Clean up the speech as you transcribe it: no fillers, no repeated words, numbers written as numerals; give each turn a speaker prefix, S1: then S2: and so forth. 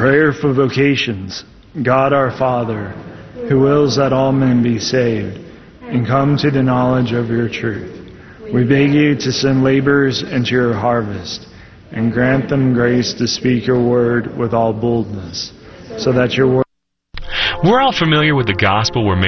S1: Prayer for vocations. God our Father, who wills that all men be saved and come to the knowledge of your truth, we beg you to send laborers into your harvest and grant them grace to speak your word with all boldness, so that your word...
S2: We're all familiar with the gospel where